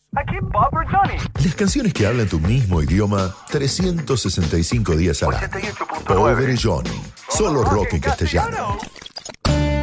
Aquí Bob Johnny. Las canciones que hablan tu mismo idioma 365 días al año. 88.9. Pobre Johnny. Solo rock en castellano.